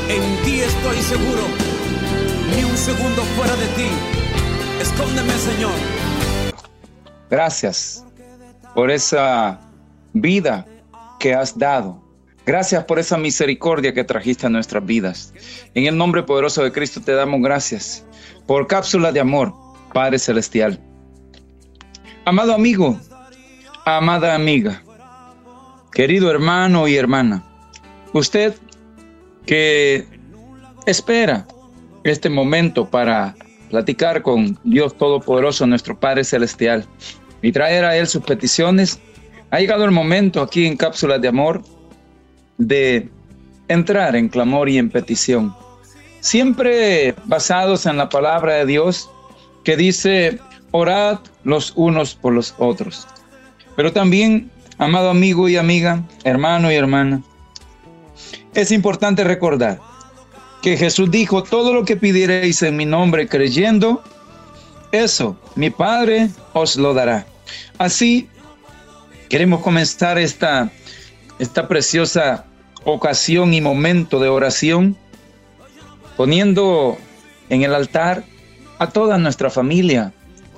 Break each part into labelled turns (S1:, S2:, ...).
S1: En ti estoy seguro, ni un segundo fuera de ti. Escóndeme, Señor.
S2: Gracias por esa vida que has dado. Gracias por esa misericordia que trajiste a nuestras vidas. En el nombre poderoso de Cristo te damos gracias por Cápsula de Amor, Padre Celestial. Amado amigo, amada amiga, querido hermano y hermana, usted que espera este momento para platicar con Dios Todopoderoso, nuestro Padre Celestial, y traer a Él sus peticiones, ha llegado el momento aquí en Cápsulas de Amor de entrar en clamor y en petición, siempre basados en la palabra de Dios que dice: orad los unos por los otros. Pero también, amado amigo y amiga, hermano y hermana, es importante recordar que Jesús dijo: todo lo que pidiereis en mi nombre creyendo, eso mi Padre os lo dará. Así queremos comenzar esta preciosa ocasión y momento de oración, poniendo en el altar a toda nuestra familia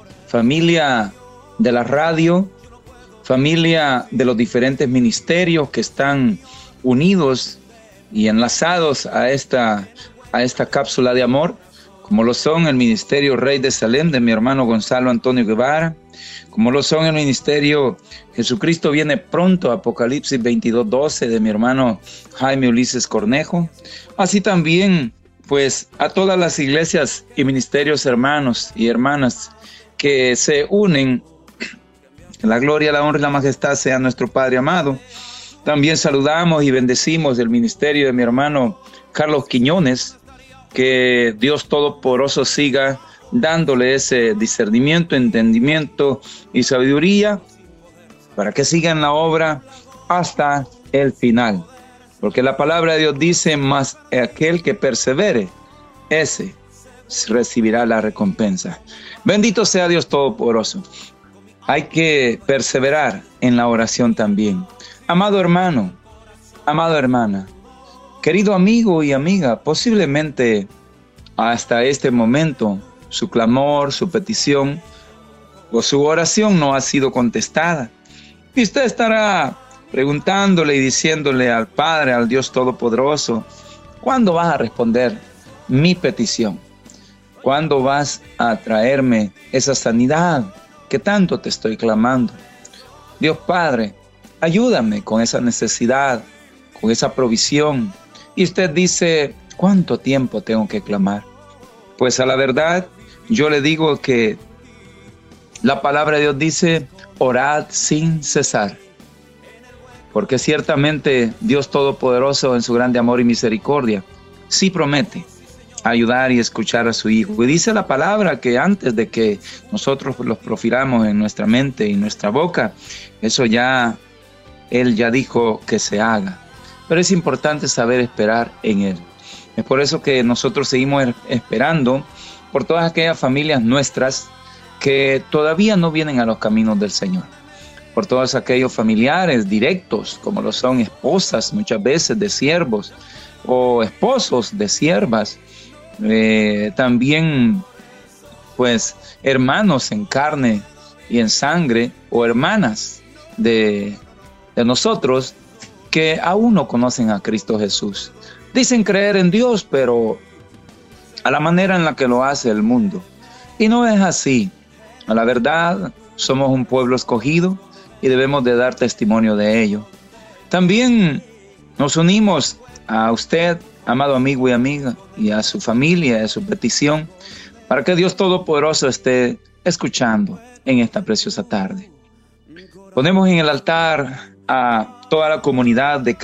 S2: de la radio, familia de los diferentes ministerios que están unidos y enlazados a esta cápsula de amor, como lo son el Ministerio Rey de Salem de mi hermano Gonzalo Antonio Guevara, como lo son el Ministerio Jesucristo Viene Pronto, Apocalipsis 22:12 de mi hermano Jaime Ulises Cornejo, así también pues a todas las iglesias y ministerios hermanos y hermanas que se unen. La gloria, la honra y la majestad sea nuestro Padre amado. También saludamos y bendecimos el ministerio de mi hermano Carlos Quiñones, que Dios Todopoderoso siga dándole ese discernimiento, entendimiento y sabiduría para que siga en la obra hasta el final. Porque la palabra de Dios dice: mas aquel que persevere, ese recibirá la recompensa. Bendito sea Dios Todopoderoso. Hay que perseverar en la oración también. Amado hermano, amada hermana, querido amigo y amiga, posiblemente hasta este momento su clamor, su petición o su oración no ha sido contestada. Y usted estará preguntándole y diciéndole al Padre, al Dios Todopoderoso: ¿cuándo vas a responder mi petición? ¿Cuándo vas a traerme esa sanidad que tanto te estoy clamando? Dios Padre, ayúdame con esa necesidad, con esa provisión. Y usted dice: ¿cuánto tiempo tengo que clamar? Pues a la verdad, yo le digo que la palabra de Dios dice: orad sin cesar. Porque ciertamente Dios Todopoderoso, en su grande amor y misericordia, sí promete ayudar y escuchar a su Hijo. Y dice la palabra que antes de que nosotros los profiramos en nuestra mente y nuestra boca, eso ya Él ya dijo que se haga. Pero es importante saber esperar en Él. Es por eso que nosotros seguimos esperando por todas aquellas familias nuestras que todavía no vienen a los caminos del Señor. Por todos aquellos familiares directos, como lo son esposas muchas veces de siervos o esposos de siervas. También pues hermanos en carne y en sangre o hermanas de nosotros que aún no conocen a Cristo Jesús. Dicen creer en Dios, pero a la manera en la que lo hace el mundo. Y no es así. A la verdad, somos un pueblo escogido y debemos de dar testimonio de ello. También nos unimos a usted, amado amigo y amiga, y a su familia, a su petición, para que Dios Todopoderoso esté escuchando en esta preciosa tarde. Ponemos en el altar a toda la comunidad de